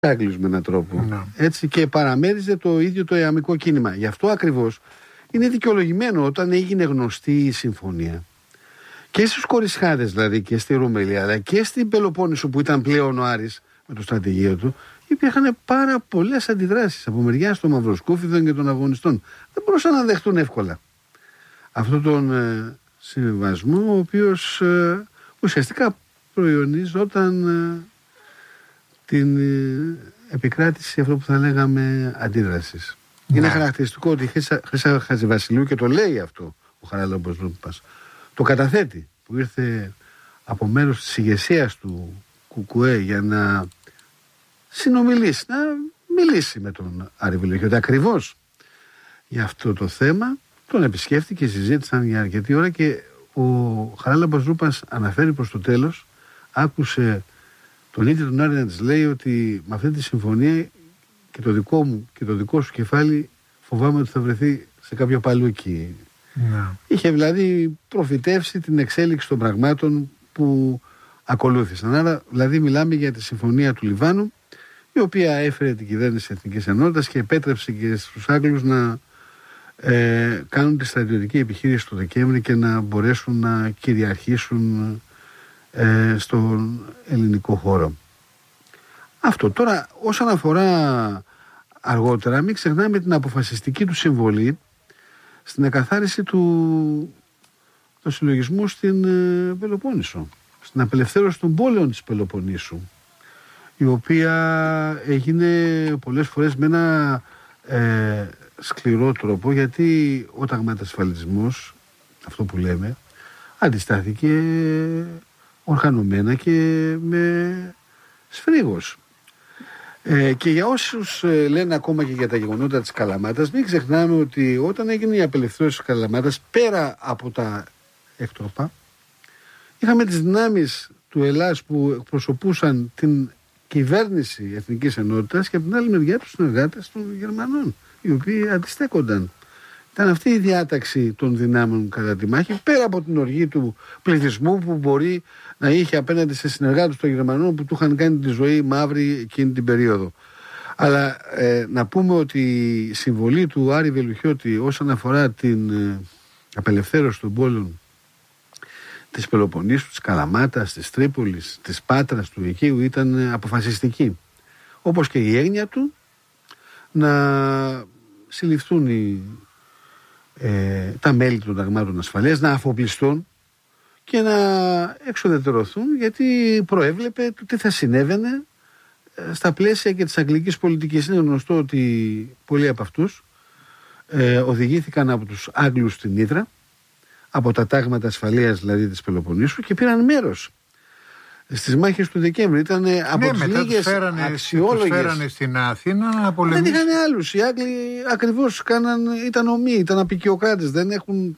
Άγγλους με έναν τρόπο. Έτσι, και παραμέριζε το ίδιο το ιαμικό κίνημα. Γι' αυτό ακριβώς είναι δικαιολογημένο όταν έγινε γνωστή η συμφωνία. Και στους Κορισχάδες δηλαδή και στη Ρουμελία, αλλά και στην Πελοπόννησο που ήταν πλέον ο Άρης με το στρατηγείο του, υπήρχαν πάρα πολλές αντιδράσεις από μεριάς των μαυροσκούφιδων και των αγωνιστών. Δεν μπορούσαν να δεχτούν εύκολα αυτόν τον συμβιβασμό, ο οποίος ουσιαστικά προϊονίζονταν την επικράτηση αυτό που θα λέγαμε αντίδρασης. Είναι χαρακτηριστικό ότι η Χρύσα Χατζηβασιλείου, και το λέει αυτό ο Χαράλαμπος Ρούπας, το καταθέτει, που ήρθε από μέρος της ηγεσίας του ΚΚΕ για να συνομιλήσει, να μιλήσει με τον Άρη Βελουχιώτη ακριβώς για αυτό το θέμα. Τον επισκέφτηκε, συζήτησαν για αρκετή ώρα και ο Χαράλαμπος Ρούπας αναφέρει προς το τέλος, άκουσε τον ίδιο τον Άρη να της λέει ότι με αυτή τη συμφωνία και το δικό μου και το δικό σου κεφάλι φοβάμαι ότι θα βρεθεί σε κάποιο παλούκι. Είχε δηλαδή προφητεύσει την εξέλιξη των πραγμάτων που ακολούθησαν. Άρα δηλαδή μιλάμε για τη συμφωνία του Λιβάνου, η οποία έφερε την κυβέρνηση Εθνικής Ενότητας και επέτρεψε και στους Άγγλους να κάνουν τη στρατιωτική επιχείρηση το Δεκέμβρη και να μπορέσουν να κυριαρχήσουν στον ελληνικό χώρο. Αυτό τώρα όσον αφορά αργότερα, μην ξεχνάμε την αποφασιστική του συμβολή στην εκαθάριση του συλλογισμού στην Πελοπόννησο, στην απελευθέρωση των πόλεων της Πελοποννήσου, η οποία έγινε πολλές φορές με ένα σκληρό τρόπο, γιατί ο ταγματασφαλισμός, αυτό που λέμε, αντιστάθηκε οργανωμένα και με σφρίγος. Και για όσους λένε ακόμα και για τα γεγονότα της Καλαμάτας, μην ξεχνάμε ότι όταν έγινε η απελευθέρωση της Καλαμάτας, πέρα από τα έκτροπα, είχαμε τις δυνάμεις του Ελλάς που εκπροσωπούσαν την κυβέρνηση Εθνικής Ενότητας και από την άλλη μεριά τους συνεργάτες των Γερμανών, οι οποίοι αντιστέκονταν. Ήταν αυτή η διάταξη των δυνάμεων κατά τη μάχη, πέρα από την οργή του πληθυσμού που μπορεί να είχε απέναντι σε συνεργάτες των Γερμανών που του είχαν κάνει τη ζωή μαύρη εκείνη την περίοδο. Αλλά να πούμε ότι η συμβολή του Άρη Βελουχιώτη όσον αφορά την απελευθέρωση των πόλεων της Πελοποννήσου, της Καλαμάτας, της Τρίπολης, της Πάτρας, του Αιγαίου ήταν αποφασιστική. Όπως και η έννοια του να συλληφθούν τα μέλη των ταγμάτων ασφαλείας, να αφοπλιστούν και να εξοδετερωθούν, γιατί προέβλεπε το τι θα συνέβαινε στα πλαίσια και της αγγλικής πολιτικής. Είναι γνωστό ότι πολλοί από αυτούς οδηγήθηκαν από τους Άγγλους στην Ύδρα, από τα τάγματα ασφαλείας δηλαδή της Πελοποννήσου, και πήραν μέρος στις μάχες του Δεκέμβρη. Ήταν από τις λίγες αξιόλογες. Τους φέρανε στην Αθήνα να πολεμήσουν. Δεν είχαν άλλους. Οι Άγγλοι ακριβώς ήταν ομοί, ήταν απικιοκράτες. Δεν έχουν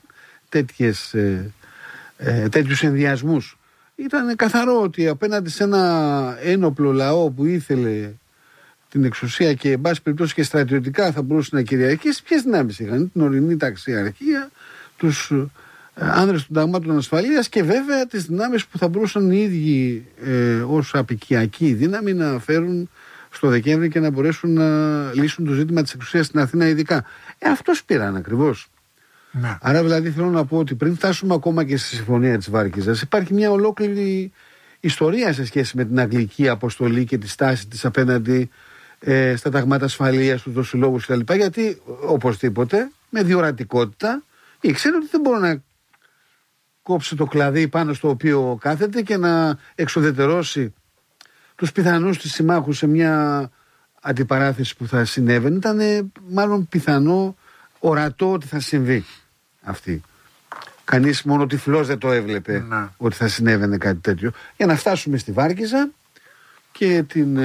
τέτοιους ενδιασμούς. Ήταν καθαρό ότι απέναντι σε ένα ένοπλο λαό που ήθελε την εξουσία και εν πάση περιπτώσει και στρατιωτικά θα μπορούσε να κυριαρχήσει, ποιες δυνάμεις είχαν? Την ορεινή ταξιαρχία, τους άνδρες των ταγμάτων ασφαλείας και βέβαια τις δυνάμεις που θα μπορούσαν οι ίδιοι ως απικιακή δύναμη να φέρουν στο Δεκέμβρη και να μπορέσουν να λύσουν το ζήτημα της εξουσίας στην Αθήνα ειδικά. Αυτός πήραν ακριβώς. Ναι. Άρα δηλαδή θέλω να πω ότι πριν φτάσουμε ακόμα και στη συμφωνία της Βάρκηζας, υπάρχει μια ολόκληρη ιστορία σε σχέση με την αγγλική αποστολή και τη στάση της απέναντι στα ταγμάτα ασφαλείας, στους δοσιλόγους κτλ. Γιατί οπωσδήποτε με διορατικότητα ήξερε ότι δεν μπορεί να κόψει το κλαδί πάνω στο οποίο κάθεται και να εξοδετερώσει τους πιθανούς της συμμάχους σε μια αντιπαράθεση που θα συνέβαινε. Ήταν μάλλον πιθανό, ορατό ότι θα συμβεί αυτή. Κανείς μόνο τυφλός δεν το έβλεπε ότι θα συνέβαινε κάτι τέτοιο. Για να φτάσουμε στη Βάρκηζα και την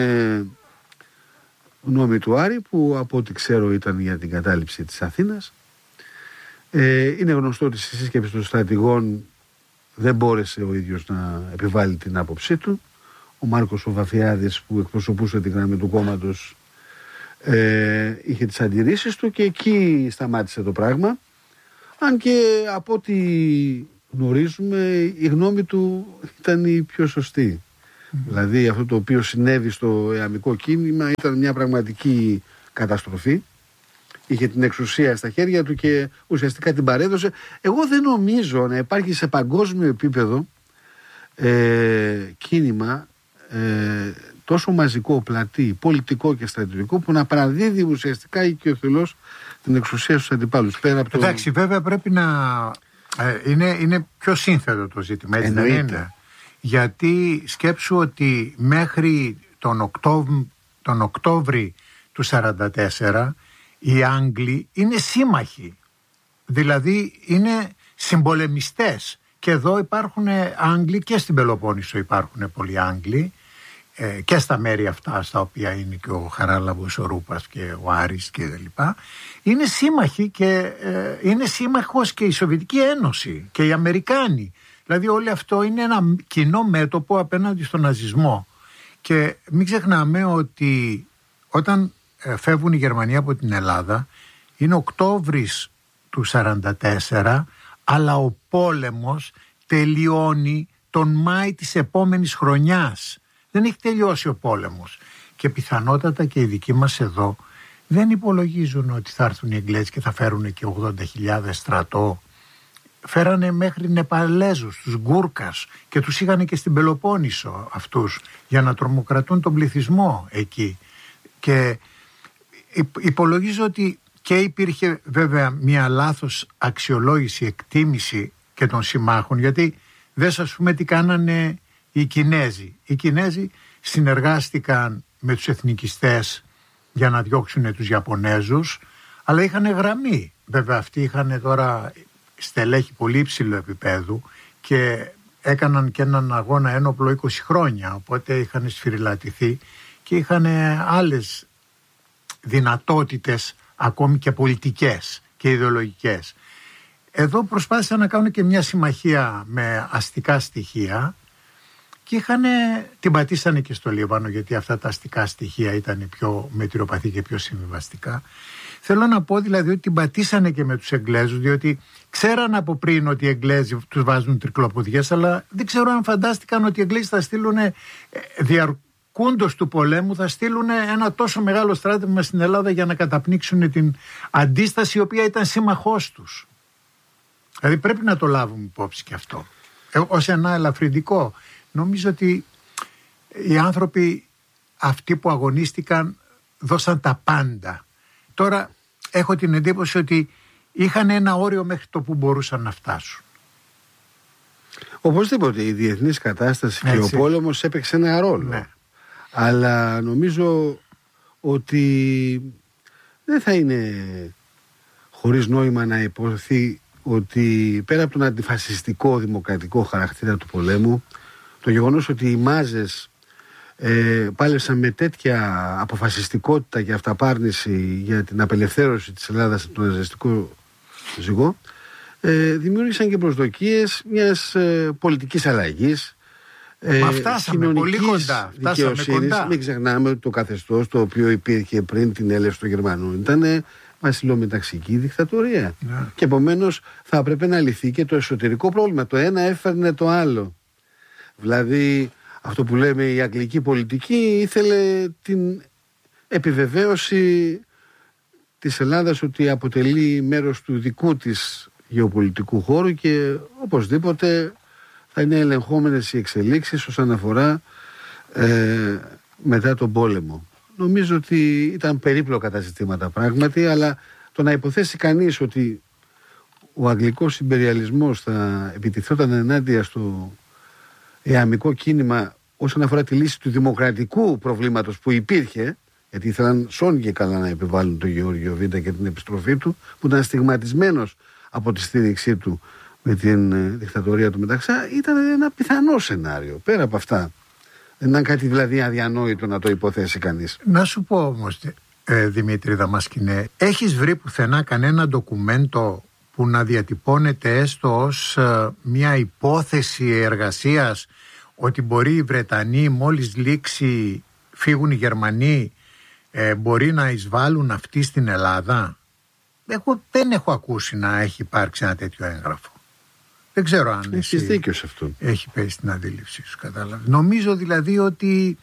γνώμη του Άρη, που από ό,τι ξέρω ήταν για την κατάληψη της Αθήνας. Είναι γνωστό ότι στη σύσκεψη των στρατηγών δεν μπόρεσε ο ίδιος να επιβάλλει την άποψή του. Ο Μάρκος ο Βαφιάδης, που εκπροσωπούσε την γραμμή του κόμματος, είχε τις αντιρρήσεις του και εκεί σταμάτησε το πράγμα. Αν και από ό,τι γνωρίζουμε η γνώμη του ήταν η πιο σωστή. Δηλαδή αυτό το οποίο συνέβη στο εαμικό κίνημα ήταν μια πραγματική καταστροφή. Είχε την εξουσία στα χέρια του και ουσιαστικά την παρέδωσε. Εγώ δεν νομίζω να υπάρχει σε παγκόσμιο επίπεδο κίνημα τόσο μαζικό, πλατή, πολιτικό και στρατιωτικό που να παραδίδει ουσιαστικά οικειοθελώς την εξουσία στους αντιπάλους. Εντάξει, βέβαια πρέπει να είναι πιο σύνθετο το ζήτημα, έτσι δεν είναι? Γιατί σκέψου ότι μέχρι τον Οκτώβρη του 1944 οι Άγγλοι είναι σύμμαχοι, δηλαδή είναι συμπολεμιστές, και εδώ υπάρχουν Άγγλοι και στην Πελοπόννησο υπάρχουν πολλοί Άγγλοι και στα μέρη αυτά στα οποία είναι και ο Χαράλαμπος, ο Ρούπας και ο Άρης και τα λοιπά, είναι σύμμαχοι και είναι σύμμαχος και η Σοβιετική Ένωση και οι Αμερικάνοι. Δηλαδή όλο αυτό είναι ένα κοινό μέτωπο απέναντι στον ναζισμό. Και μην ξεχνάμε ότι όταν φεύγουν οι Γερμανοί από την Ελλάδα είναι Οκτώβρης του 1944, αλλά ο πόλεμος τελειώνει τον Μάη της επόμενης χρονιάς. Δεν έχει τελειώσει ο πόλεμος. Και πιθανότατα και οι δικοί μας εδώ δεν υπολογίζουν ότι θα έρθουν οι Εγγλέζοι και θα φέρουν και 80.000 στρατό. Φέρανε μέχρι Νεπαλέζους, τους Γκούρκας, και τους είχαν και στην Πελοπόννησο αυτούς για να τρομοκρατούν τον πληθυσμό εκεί. Και υπολογίζω ότι και υπήρχε βέβαια μια λάθος αξιολόγηση, εκτίμηση και των συμμάχων, γιατί δεν σας πούμε τι κάνανε οι Κινέζοι. Οι Κινέζοι συνεργάστηκαν με τους εθνικιστές για να διώξουν τους Ιαπωνέζους, αλλά είχαν γραμμή. Βέβαια αυτοί είχαν τώρα στελέχη πολύ υψηλού επίπεδου και έκαναν και έναν αγώνα ένοπλο 20 χρόνια, οπότε είχαν σφυριλατηθεί και είχαν άλλες δυνατότητες ακόμη και πολιτικές και ιδεολογικές. Εδώ προσπάθησαν να κάνουν και μια συμμαχία με αστικά στοιχεία και την πατήσανε και στο Λίβανο, γιατί αυτά τα αστικά στοιχεία ήταν πιο μετριοπαθή και πιο συμβιβαστικά. Θέλω να πω δηλαδή ότι την πατήσανε και με τους Εγγλέζους, διότι ξέραν από πριν ότι οι Εγγλέζοι τους βάζουν τρικλοποδιές, αλλά δεν ξέρω αν φαντάστηκαν ότι οι Εγγλέζοι θα στείλουν διαρκούντος του πολέμου, θα στείλουν ένα τόσο μεγάλο στράτευμα στην Ελλάδα για να καταπνίξουν την αντίσταση η οποία ήταν σύμμαχός τους. Δηλαδή πρέπει να το λάβουμε υπόψη και αυτό ως ένα ελαφρυντικό. Νομίζω ότι οι άνθρωποι αυτοί που αγωνίστηκαν δώσαν τα πάντα. Τώρα έχω την εντύπωση ότι είχαν ένα όριο μέχρι το που μπορούσαν να φτάσουν. Οπωσδήποτε η διεθνής κατάσταση και ο πόλεμος έπαιξε ένα ρόλο. Ναι. Αλλά νομίζω ότι δεν θα είναι χωρίς νόημα να υποθεί ότι πέρα από τον αντιφασιστικό δημοκρατικό χαρακτήρα του πολέμου, το γεγονός ότι οι μάζες πάλευσαν με τέτοια αποφασιστικότητα και αυταπάρνηση για την απελευθέρωση της Ελλάδας από τον ναζιστικό ζυγό, δημιούργησαν και προσδοκίες μιας πολιτικής αλλαγής, κοινωνικής δικαιοσύνης. Μην ξεχνάμε ότι το καθεστώς το οποίο υπήρχε πριν την έλευση των Γερμανών ήταν βασιλομεταξική δικτατορία. Και επομένως θα έπρεπε να λυθεί και το εσωτερικό πρόβλημα. Το ένα έφερνε το άλλο. Δηλαδή αυτό που λέμε η αγγλική πολιτική ήθελε την επιβεβαίωση της Ελλάδας ότι αποτελεί μέρος του δικού της γεωπολιτικού χώρου και οπωσδήποτε θα είναι ελεγχόμενες οι εξελίξεις όσον αφορά μετά τον πόλεμο. Νομίζω ότι ήταν περίπλοκα τα ζητήματα πράγματι, αλλά το να υποθέσει κανείς ότι ο αγγλικός ιμπεριαλισμός θα επιτιθόταν ενάντια στο εαμικό κίνημα όσον αφορά τη λύση του δημοκρατικού προβλήματος που υπήρχε, γιατί ήθελαν σόν και καλά να επιβάλλουν τον Γεώργιο Β' και την επιστροφή του, που ήταν στιγματισμένος από τη στήριξή του με την δικτατορία του Μεταξά, ήταν ένα πιθανό σενάριο. Πέρα από αυτά, δεν ήταν κάτι δηλαδή αδιανόητο να το υποθέσει κανείς. Να σου πω όμως, Δημήτρη Δαμασκηνέ, έχεις βρει πουθενά κανένα ντοκουμέντο που να διατυπώνεται έστω ως μια υπόθεση εργασίας ότι μπορεί οι Βρετανοί μόλις λήξει φύγουν οι Γερμανοί μπορεί να εισβάλλουν αυτοί στην Ελλάδα? Εγώ δεν έχω ακούσει να έχει υπάρξει ένα τέτοιο έγγραφο. Δεν ξέρω αν έχεις δίκιο σε αυτό. Έχει πέσει στην αντίληψή σου, κατάλαβε. Νομίζω δηλαδή ότι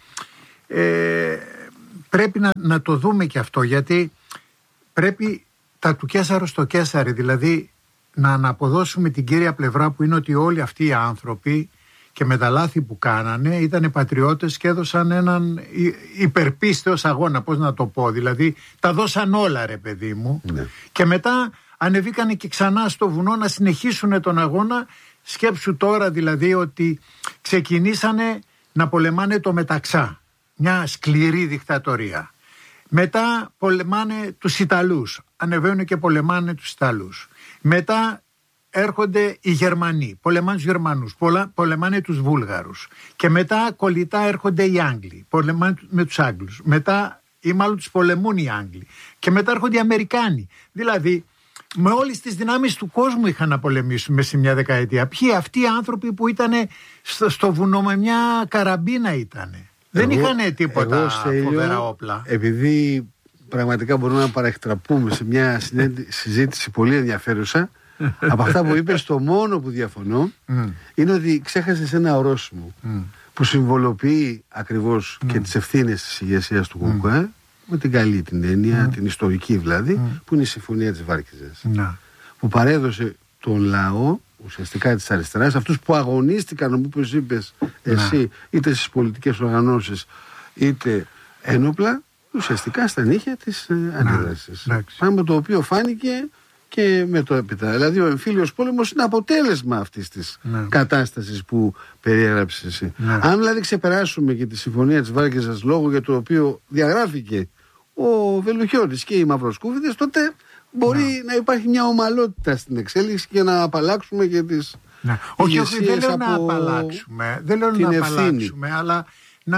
πρέπει να το δούμε και αυτό, γιατί πρέπει τα του Καίσαρου στο Καίσαρι, δηλαδή να αναποδώσουμε την κύρια πλευρά που είναι ότι όλοι αυτοί οι άνθρωποι και με τα λάθη που κάνανε ήταν πατριώτες και έδωσαν έναν υπερπίστεως αγώνα, πώς να το πω, δηλαδή τα δώσαν όλα, ρε παιδί μου, ναι. Και μετά ανεβήκανε και ξανά στο βουνό να συνεχίσουν τον αγώνα. Σκέψου τώρα δηλαδή ότι ξεκινήσανε να πολεμάνε το Μεταξά, μια σκληρή δικτατορία. Μετά πολεμάνε τους Ιταλούς, ανεβαίνουν και πολεμάνε τους Ιταλούς. Μετά έρχονται οι Γερμανοί, πολεμάνε τους Γερμανούς, πολεμάνε τους Βούλγαρους. Και μετά κολλητά έρχονται οι Άγγλοι, πολεμάνε με τους Άγγλους. Μετά ή μάλλον τους πολεμούν οι Άγγλοι. Και μετά έρχονται οι Αμερικάνοι. Δηλαδή με όλες τις δυνάμεις του κόσμου είχαν να πολεμήσουν μέσα σε μια δεκαετία. Ποιοι αυτοί οι άνθρωποι που ήταν στο βουνό με μια καραμπίνα ήτανε. Δεν είχαν τίποτα φοβερά όπλα. Επειδή πραγματικά μπορούμε να παραεκτραπούμε σε μια συζήτηση πολύ ενδιαφέρουσα, από αυτά που είπες, το μόνο που διαφωνώ είναι ότι ξέχασες ένα ορόσημο που συμβολοποιεί ακριβώς και τις ευθύνες της ηγεσίας του ΚΚΕ, με την καλή την έννοια, την ιστορική δηλαδή, που είναι η Συμφωνία της Βάρκηζας, που παρέδωσε τον λαό ουσιαστικά της αριστεράς, αυτούς που αγωνίστηκαν, όπως είπες εσύ, είτε στις πολιτικές οργανώσεις είτε ένοπλα, ουσιαστικά στα νύχια της αντίδρασης. Πράγμα το οποίο φάνηκε και με το έπειτα. Δηλαδή ο εμφύλιος πόλεμος είναι αποτέλεσμα αυτής της κατάστασης που περιέγραψες εσύ. Αν δηλαδή ξεπεράσουμε και τη Συμφωνία της Βάρκηζας, λόγω για το οποίο διαγράφηκε ο Βελουχιώτης και οι Μαυροσκούφιδες, τότε μπορεί να υπάρχει μια ομαλότητα στην εξέλιξη και να απαλλάξουμε και τις όχι, δεν λέω να απαλλάξουμε, αλλά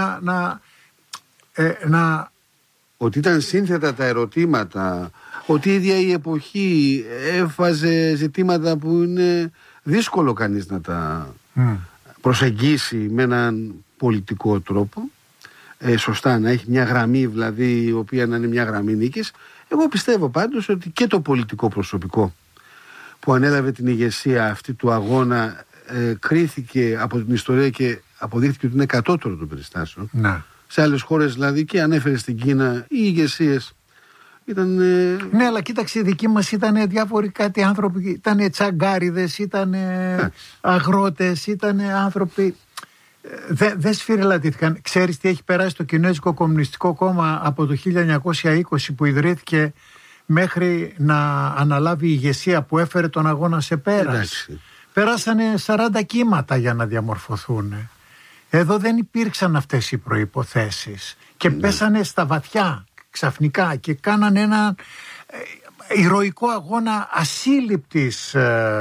να ότι ήταν σύνθετα τα ερωτήματα, ότι η ίδια η εποχή έφαζε ζητήματα που είναι δύσκολο κανείς να τα προσεγγίσει με έναν πολιτικό τρόπο, σωστά, να έχει μια γραμμή δηλαδή η οποία να είναι μια γραμμή νίκης. Εγώ πιστεύω πάντως ότι και το πολιτικό προσωπικό που ανέλαβε την ηγεσία αυτή του αγώνα κρίθηκε από την ιστορία και αποδείχθηκε ότι είναι κατώτερο των περιστάσεων. Σε άλλες χώρες δηλαδή, και ανέφερε στην Κίνα, οι ηγεσίες ήταν... Ναι, αλλά κοίταξε, οι δικοί μας ήταν διάφοροι κάτι άνθρωποι, ήταν τσαγκάριδες, ήταν αγρότες, ήταν άνθρωποι... Δεν σφυριλατήθηκαν. Ξέρεις τι έχει περάσει το Κινέζικο Κομμουνιστικό Κόμμα από το 1920 που ιδρύθηκε μέχρι να αναλάβει η ηγεσία που έφερε τον αγώνα σε πέρας. Εντάξει. Περάσανε 40 κύματα για να διαμορφωθούν. Εδώ δεν υπήρξαν αυτές οι προϋποθέσεις και πέσανε στα βαθιά ξαφνικά και κάνανε ένα ηρωικό αγώνα ασύλληπτης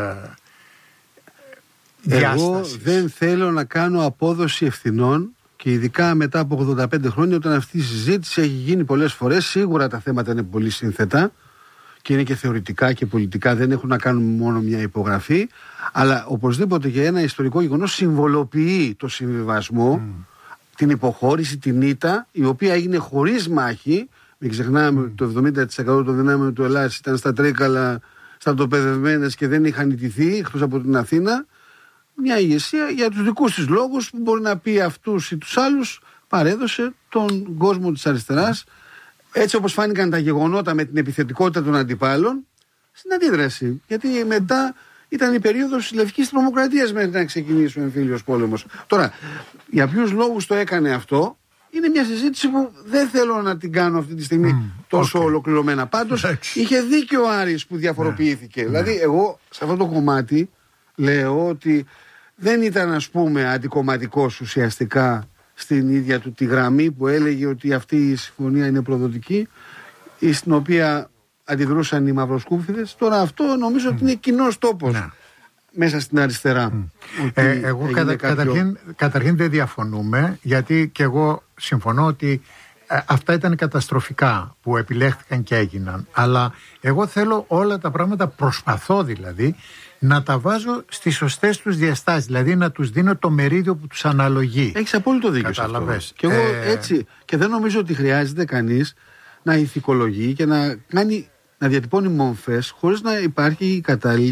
διάστασης. Εγώ δεν θέλω να κάνω απόδοση ευθυνών, και ειδικά μετά από 85 χρόνια, όταν αυτή η συζήτηση έχει γίνει πολλές φορές. Σίγουρα τα θέματα είναι πολύ σύνθετα και είναι και θεωρητικά και πολιτικά, δεν έχουν να κάνουν μόνο μια υπογραφή, αλλά οπωσδήποτε για ένα ιστορικό γεγονός συμβολοποιεί το συμβιβασμό, την υποχώρηση, την ήττα, η οποία έγινε χωρίς μάχη. Μην ξεχνάμε ότι το 70% των δυνάμεων του Ελλάδας ήταν στα Τρίκαλα, στρατοπεδευμένες και δεν είχαν ιτηθεί εκτός από την Αθήνα. Μια ηγεσία για τους δικούς της λόγους, που μπορεί να πει αυτούς ή τους άλλους, παρέδωσε τον κόσμο της αριστεράς, έτσι όπως φάνηκαν τα γεγονότα με την επιθετικότητα των αντιπάλων, στην αντίδραση. Γιατί μετά ήταν η περίοδος της Λευκής Τρομοκρατίας μέχρι να ξεκινήσει ο εμφύλιος πόλεμος. Τώρα, για ποιους λόγους το έκανε αυτό, είναι μια συζήτηση που δεν θέλω να την κάνω αυτή τη στιγμή τόσο ολοκληρωμένα. Πάντως, είχε δίκιο ο Άρης που διαφοροποιήθηκε. Δηλαδή, εγώ σε αυτό το κομμάτι λέω ότι δεν ήταν, ας πούμε, αντικομματικός ουσιαστικά στην ίδια του τη γραμμή που έλεγε ότι αυτή η συμφωνία είναι προδοτική, ή στην οποία αντιδρούσαν οι μαυροσκούφιδες. Τώρα αυτό νομίζω ότι είναι κοινός τόπος μέσα στην αριστερά. Εγώ καταρχήν δεν διαφωνούμε, γιατί και εγώ συμφωνώ ότι αυτά ήταν καταστροφικά που επιλέχθηκαν και έγιναν. Αλλά εγώ θέλω όλα τα πράγματα, προσπαθώ δηλαδή, να τα βάζω στις σωστές τους διαστάσεις. Δηλαδή να τους δίνω το μερίδιο που τους αναλογεί. Έχεις απόλυτο δίκιο σε αυτό. Και εγώ έτσι, και δεν νομίζω ότι χρειάζεται κανείς να ηθικολογεί και να διατυπώνει μομφές χωρίς να υπάρχει η κατάλληλη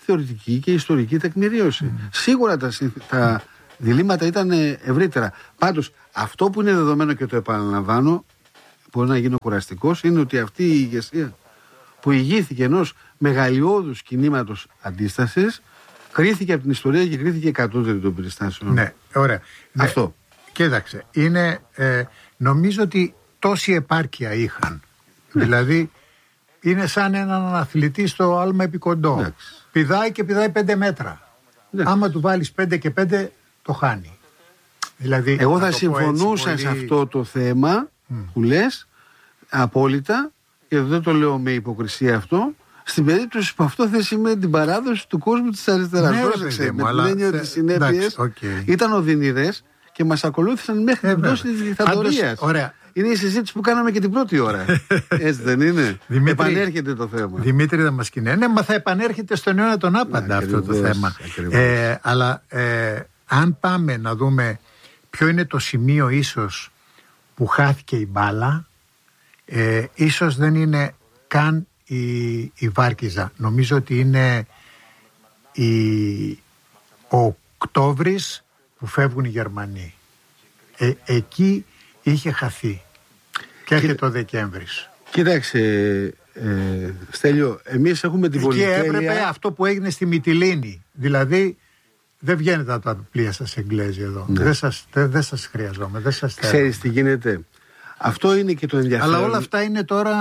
θεωρητική και ιστορική τεκμηρίωση. Σίγουρα τα διλήμματα ήταν ευρύτερα. Πάντως, αυτό που είναι δεδομένο και το επαναλαμβάνω, μπορεί να γίνει κουραστικός, είναι ότι αυτή η ηγεσία που ηγήθηκε ενός μεγαλειώδους κινήματος αντίστασης, κρίθηκε από την ιστορία και κρίθηκε κατώτερη των περιστάσεων. Ναι, ωραία. Αυτό. Ναι, κοίταξε, νομίζω ότι τόση επάρκεια είχαν. Ναι. Δηλαδή, είναι σαν έναν αθλητή στο άλμα επικοντό. Ναι. Πηδάει και πηδάει 5 μέτρα. Ναι. Άμα του βάλεις 5 και 5, το χάνει. Δηλαδή, εγώ θα συμφωνούσα σε αυτό το θέμα που λες, απόλυτα, και δεν το λέω με υποκρισία αυτό, στην περίπτωση που αυτό δεν σημαίνει την παράδοση του κόσμου της αριστεράς. Ναι, με την έννοια ότι οι συνέπειες ήταν οδυνηρές και μας ακολούθησαν μέχρι την πτώση της δικτατορίας. Είναι η συζήτηση που κάναμε και την πρώτη ώρα. Έτσι δεν είναι? Επανέρχεται το θέμα. Δημήτρη Δαμασκηνέ, ναι, μα θα επανέρχεται στον αιώνα τον άπαντα αυτό το θέμα. Αλλά αν πάμε να δούμε ποιο είναι το σημείο ίσως που χάθηκε η μπάλα, ίσως δεν είναι καν η Βάρκιζα. Νομίζω ότι είναι ο Οκτώβρης που φεύγουν οι Γερμανοί. Εκεί είχε χαθεί. Και έρχεται ο Δεκέμβρης. Κοίταξε, Στέλιο, εμείς έχουμε την πολυτέλεια. Και έπρεπε αυτό που έγινε στη Μυτιλήνη. Δηλαδή, δεν βγαίνετε από τα πλοία σας Εγγλέζοι εδώ. Ναι. Δεν σας χρειαζόμαι. Δεν σας θέλω. Ξέρεις τι γίνεται? Αυτό είναι και το ενδιαφέρον. Αλλά όλα αυτά είναι τώρα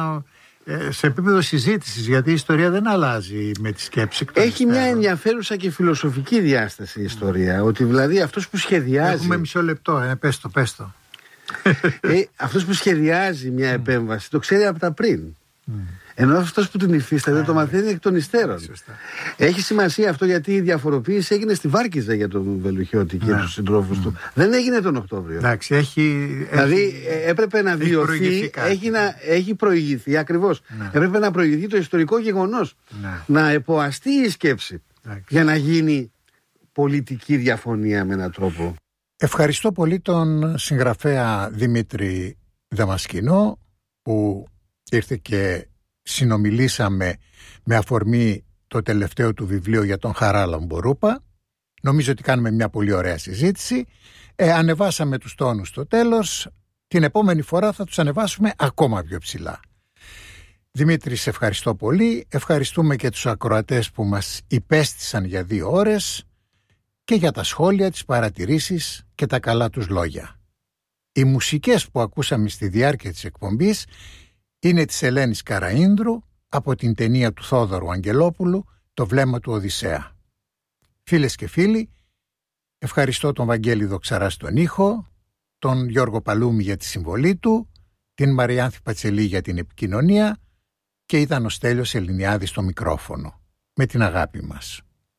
σε επίπεδο συζήτησης, γιατί η ιστορία δεν αλλάζει με τη σκέψη. Έχει μια ενδιαφέρουσα και φιλοσοφική διάσταση η ιστορία. Ότι δηλαδή αυτός που σχεδιάζει. Έχουμε μισό λεπτό, πες το. Αυτός που σχεδιάζει μια επέμβαση το ξέρει από τα πριν. Ενώ αυτός που την υφίσταται το μαθαίνει εκ των υστέρων. Έχει σημασία αυτό, γιατί η διαφοροποίηση έγινε στη Βάρκιζα για τον Βελουχιώτη και τους συντρόφους του. Δεν έγινε τον Οκτώβριο. Εντάξει, δηλαδή έπρεπε να βιωθεί, έχει προηγηθεί ακριβώς. Έπρεπε να προηγηθεί το ιστορικό γεγονός. Να εποαστεί η σκέψη για να γίνει πολιτική διαφωνία με έναν τρόπο. Ευχαριστώ πολύ τον συγγραφέα Δημήτρη Δαμασκηνό που ήρθε και συνομιλήσαμε με αφορμή το τελευταίο του βιβλίο για τον Χαράλαμπο Ρούπα. Νομίζω ότι κάνουμε μια πολύ ωραία συζήτηση. Ανεβάσαμε τους τόνους στο τέλος. Την επόμενη φορά θα τους ανεβάσουμε ακόμα πιο ψηλά. Δημήτρη, σε ευχαριστώ πολύ. Ευχαριστούμε και τους ακροατές που μας υπέστησαν για 2 ώρες και για τα σχόλια, τις παρατηρήσεις και τα καλά τους λόγια. Οι μουσικές που ακούσαμε στη διάρκεια της εκπομπής είναι της Ελένης Καραΐνδρου από την ταινία του Θόδωρου Αγγελόπουλου «Το βλέμμα του Οδυσσέα». Φίλες και φίλοι, ευχαριστώ τον Βαγγέλη Δοξαρά στον ήχο, τον Γιώργο Παλούμη για τη συμβολή του, την Μαριάνθη Πατσελή για την επικοινωνία και ήταν ο Στέλιος Ελληνιάδης στο μικρόφωνο. Με την αγάπη μας.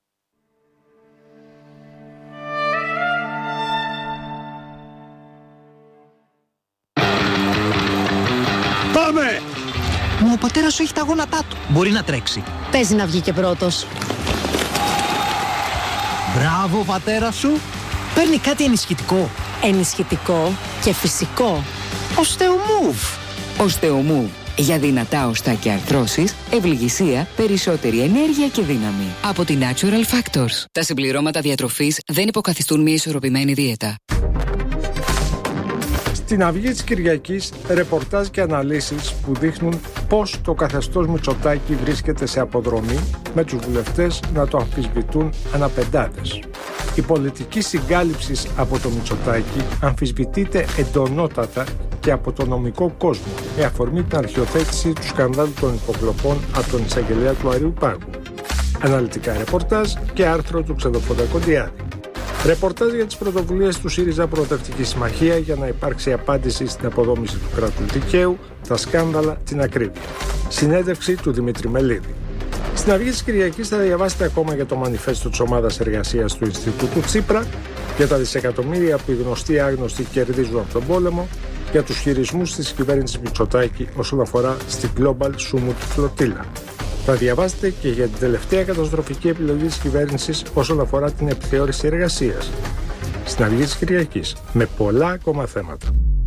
Πάμε! Ο πατέρας σου έχει τα γόνατά του. Μπορεί να τρέξει. Παίζει να βγει και πρώτος. Μπράβο, ο πατέρας σου. Παίρνει κάτι ενισχυτικό. Ενισχυτικό και φυσικό. Οστεομούβ. Οστεομούβ. Για δυνατά οστά και αρθρώσεις, ευληγησία, περισσότερη ενέργεια και δύναμη. Από τη Natural Factors. Τα συμπληρώματα διατροφής δεν υποκαθιστούν μια ισορροπημένη δίαιτα. Στην Αυγή της Κυριακής, ρεπορτάζ και αναλύσεις που δείχνουν πώς το καθεστώς Μητσοτάκη βρίσκεται σε αποδρομή, με τους βουλευτές να το αμφισβητούν αναπεντάδες. Η πολιτική συγκάλυψη από το Μητσοτάκη αμφισβητείται εντονότατα και από το νομικό κόσμο, με αφορμή την αρχιοθέτηση του σκανδάλου των υποκλοπών από τον εισαγγελέα του Αριουπάγου. Αναλυτικά ρεπορτάζ και άρθρο του Ξεδοφόντα Κοντιάδη. Ρεπορτάζ για τις πρωτοβουλίες του ΣΥΡΙΖΑ Προοδευτική Συμμαχία για να υπάρξει απάντηση στην αποδόμηση του κράτους δικαίου, τα σκάνδαλα, την ακρίβεια. Συνέντευξη του Δημήτρη Μελίδη. Στην Αυγή της Κυριακής θα διαβάσετε ακόμα για το μανιφέστο της ομάδας εργασίας του Ινστιτούτου Τσίπρα, για τα δισεκατομμύρια που οι γνωστοί άγνωστοι κερδίζουν από τον πόλεμο, για τους χειρισμούς της κυβέρνησης Μητσοτάκη όσον αφορά στην Global Sumut Flotilla. Θα διαβάσετε και για την τελευταία καταστροφική επιλογή της κυβέρνησης όσον αφορά την επιθεώρηση εργασίας. Στην Αυγή της Κυριακής, με πολλά ακόμα θέματα.